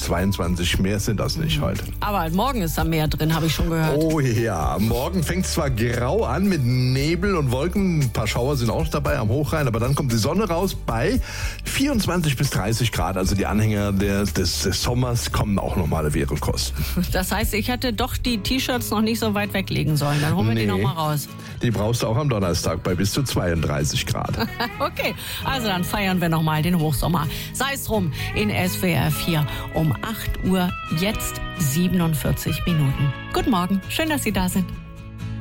22, mehr sind das nicht heute. Aber morgen ist da mehr drin, habe ich schon gehört. Oh ja, morgen fängt es zwar grau an mit Nebel und Wolken, ein paar Schauer sind auch noch dabei am Hochrhein, aber dann kommt die Sonne raus bei 24 bis 30 Grad. Also die Anhänger des Sommers kommen auch normale Währungskosten. Das heißt, ich hätte doch die T-Shirts noch nicht so weit weglegen sollen. Dann holen wir die nochmal raus. Die brauchst du auch am Donnerstag bei bis zu 32 Grad. Okay, also dann feiern wir nochmal den Hochsommer. Sei es drum, in SWR 4 um 8 Uhr, jetzt 47 Minuten. Guten Morgen, schön, dass Sie da sind.